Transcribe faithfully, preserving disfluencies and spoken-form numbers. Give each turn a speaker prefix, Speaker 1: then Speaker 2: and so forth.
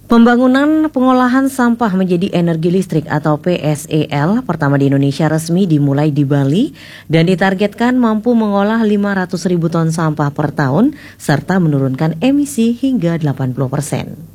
Speaker 1: Pembangunan pengolahan sampah menjadi energi listrik atau P S E L pertama di Indonesia resmi dimulai di Bali dan ditargetkan mampu mengolah lima ratus ribu ton sampah per tahun serta menurunkan emisi hingga delapan puluh persen.